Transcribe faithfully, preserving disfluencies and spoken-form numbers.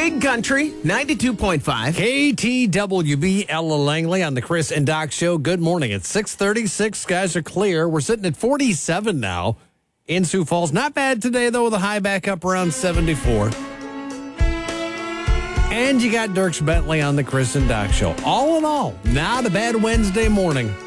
Big Country, ninety-two point five. K T W B, Ella Langley on the Chris and Doc Show. Good morning. It's six thirty-six. Skies are clear. We're sitting at forty-seven now in Sioux Falls. Not bad today, though, with a high back up around seventy-four. And you got Dierks Bentley on the Chris and Doc Show. All in all, not a bad Wednesday morning.